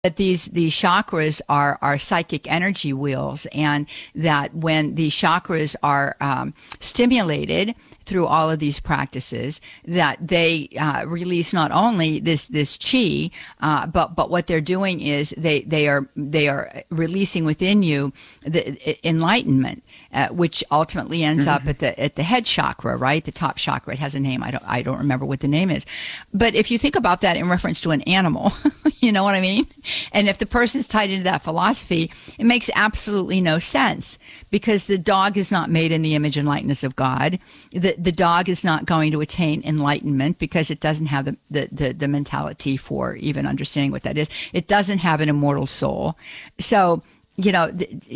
that these chakras are psychic energy wheels, and that when the chakras are stimulated through all of these practices, that they release not only this chi, but what they're doing is they are releasing within you the enlightenment, which ultimately ends up at the head chakra, right? The top chakra. It has a name. I don't remember what the name is. But if you think about that in reference to an animal, you know what I mean? And if the person's tied into that philosophy, it makes absolutely no sense, because the dog is not made in the image and likeness of God. The dog is not going to attain enlightenment because it doesn't have the mentality for even understanding what that is. It doesn't have an immortal soul. So, so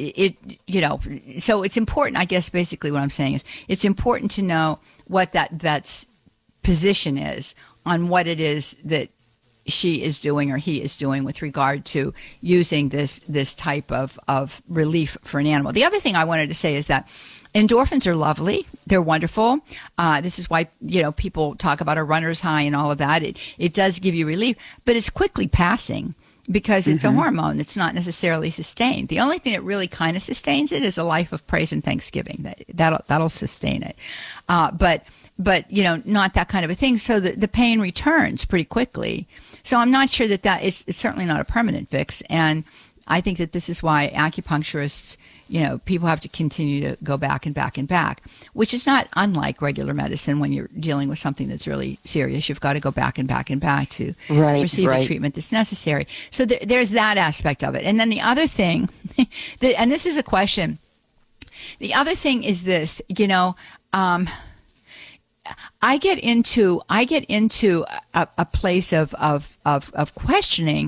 it's important, I guess, basically what I'm saying is it's important to know what that vet's position is on what it is that she is doing or he is doing with regard to using this type of relief for an animal. The other thing I wanted to say is that endorphins are lovely. They're wonderful. This is why, people talk about a runner's high and all of that. It does give you relief, but it's quickly passing because it's a hormone that's not necessarily sustained. The only thing that really kind of sustains it is a life of praise and thanksgiving. That'll sustain it. But not that kind of a thing. So the pain returns pretty quickly. So I'm not sure that is it's certainly not a permanent fix. And I think that this is why acupuncturists, people have to continue to go back and back and back, which is not unlike regular medicine. When you're dealing with something that's really serious, you've got to go back and back and back to receive the treatment that's necessary. So there's that aspect of it. And then the other thing, and this is a question, the other thing is this, I get into a place of questioning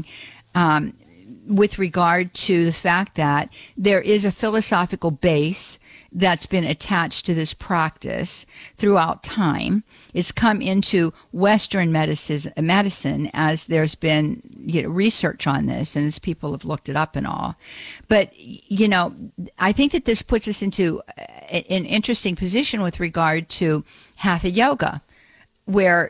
with regard to the fact that there is a philosophical base that's been attached to this practice throughout time. It's come into Western medicine as there's been research on this and as people have looked it up and all. But, I think that this puts us into an interesting position with regard to Hatha Yoga, where,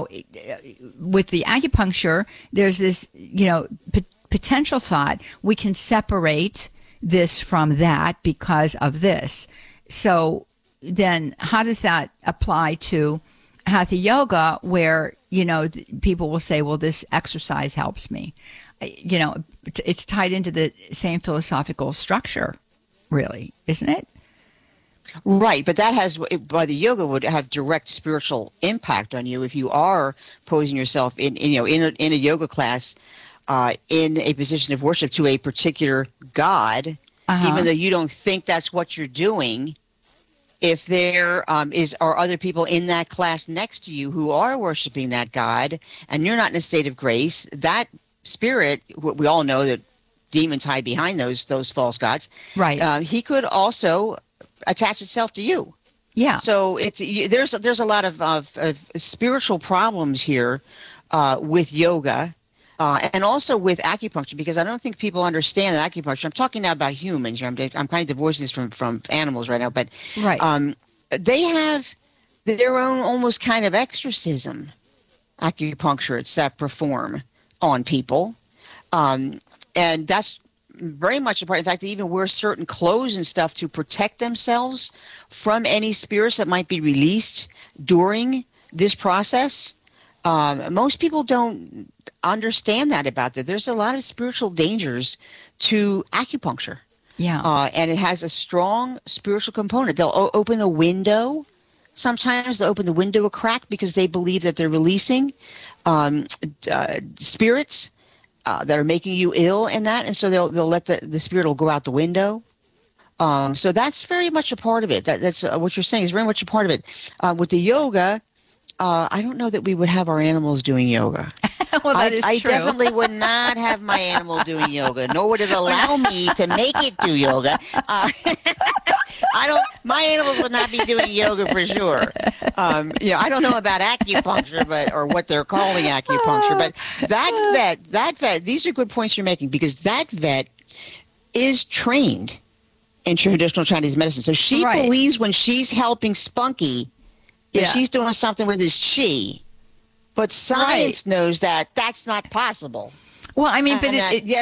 with the acupuncture, there's this, potential thought we can separate this from that because of this. So then how does that apply to Hatha Yoga, where, people will say, well, this exercise helps me. It's tied into the same philosophical structure, really, isn't it? Right, but that by the yoga would have direct spiritual impact on you if you are posing yourself in a yoga class, in a position of worship to a particular god, even though you don't think that's what you're doing. If there are other people in that class next to you who are worshiping that god, and you're not in a state of grace, that spirit, we all know that demons hide behind those false gods. Right. He could also attach itself to you. Yeah. So there's a lot of spiritual problems here with yoga. And also with acupuncture, because I don't think people understand that acupuncture. I'm talking now about humans. I'm kind of divorcing this from animals right now, but they have their own almost kind of exorcism acupuncturists that perform on people, and that's very much a part. In fact, they even wear certain clothes and stuff to protect themselves from any spirits that might be released during this process. Most people don't understand that about that. There's a lot of spiritual dangers to acupuncture. Yeah. And it has a strong spiritual component. They'll open a window. Sometimes they'll open the window a crack because they believe that they're releasing spirits that are making you ill and that. And so they'll let the spirit will go out the window. So that's very much a part of it. That's what you're saying is very much a part of it. With the yoga, I don't know that we would have our animals doing yoga. Well, that is I true. definitely would not have my animal doing yoga, nor would it allow me to make it do yoga. My animals would not be doing yoga for sure. I don't know about acupuncture, or what they're calling acupuncture, but that vet, these are good points you're making, because that vet is trained in traditional Chinese medicine. So she believes when she's helping Spunky that she's doing something with his chi. But science knows that that's not possible. Well, I mean, but And that, it, yes,